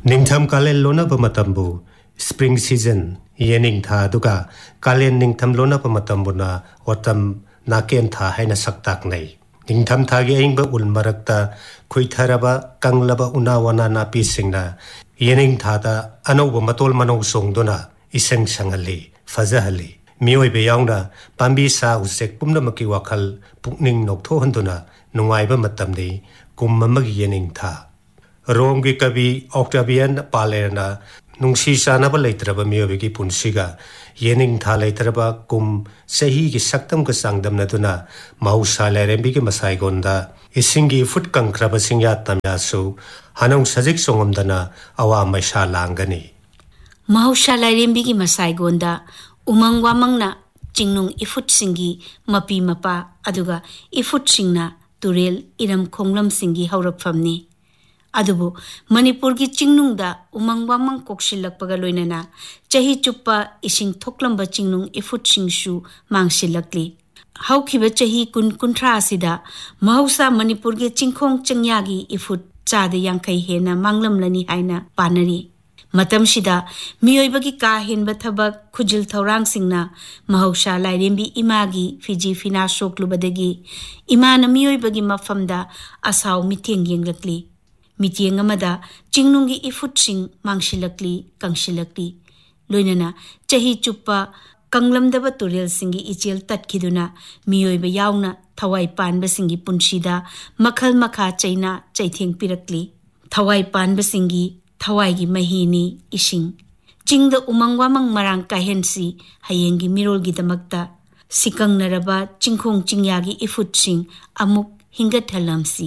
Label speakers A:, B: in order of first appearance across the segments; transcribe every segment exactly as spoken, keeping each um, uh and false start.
A: Ningtham kalen lona pa matambu spring season yening tha duka kalen ningtham lona pa matambu na autumn naken tha haina saktak nei ningtham tha gi aing ba ul marakta khuitharaba kanglaba unawana na pi singna yening tha da anau ba matol manau songdona iseng sangali fazahali mioi be yaungna pambi sa usek pumna maki wakhal pukning noktho handuna nungai ba matam nei kummamagi yening tha Romgi kabi Octavian Palerna nungsi sana ba leitraba miyobigi punsiga yening tha leitraba kum sahi gi saktam ka sangdam na duna mausa lerembi gi masai gonda isingi fut kangkraba singya tamya su hanong sajik songomdana awa maisha langani
B: mausa lerembi gi masai gonda umang wamangna jingnung ifut singi mapi mapa aduga ifut singna turel iram khonglam singi hauraphamni adubu manipur gi chingnung da umang wamang kokshilak paga loinana chahi chuppa ising thoklamba chingnung ifut singsu mangsilakli haukhiba chahi kun kunthra asida mahausa manipur gi chingkhong changya gi ifut chada yangkai hena manglam lani haina panari matam sida miyoiba gi ka henba thabak khujil thorang singna mahausa lairembi imagi fiji fina soklubadagi imana miyoiba gi mafamda asaw miteng yenglakli Mitiang amada chingnungi ifut sing mangsilakli kangsilakli loinana chahi chuppa kanglamdaba turel singi ichel tatkiduna miyoiba yauna thawai panba singi punsida makhal makha chaina chaitheng pirakli thawai panba singi thawai gi mahini ising chingda umangwa mang marang kahensi hayengi mirol gi damakta sikang naraba chingkhong chingyagi ifut sing amuk hingat halamsi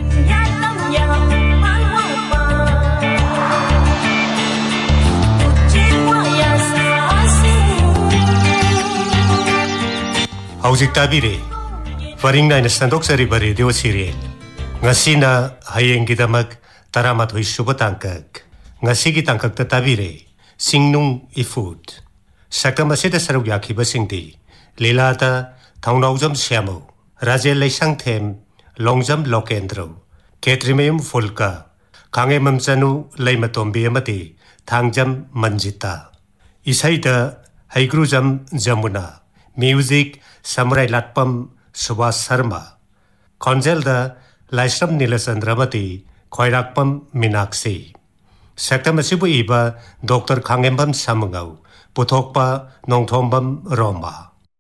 A: Haujik tabire faringna ina sandok sari bari dio serial ngasina hayeng gidamak taramat hoi subatangkak ngasi gi tangkak ta tabire singnung ifut sakama seta saruk yakhi basingdi lilata thongnaujam syamo rajel leisang them longjam lokendro ketrimeum fulka kangemam chanu leimatombi amati thangjam manjita isaida haigrujam jamuna music Samurai Latpam Subhas Sharma Konjelda Laisram Nilasandramati Khoirakpam Minaksi Saktamasibu Iba Doctor Khangembam Samangau Puthokpa Nongthombam Roma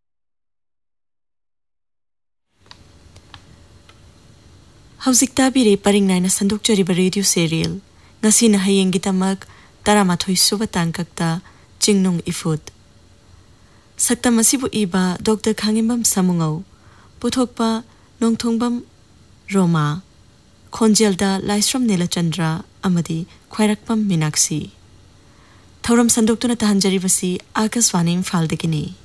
C: Hauzik tabire paringnaina sandokchariba radio serial ngasina hayengitamak taramathoi suba tangkakta chingnung ifut Saktam asibu iba Doctor Khangembam Samungau Puthokpa Nongthombam Roma Khonjelda Laisram Nilachandra Amadi Khwairakpam Minaksi Thauram Sandoktuna Tahanjaribasi Akaswani Imphaldagini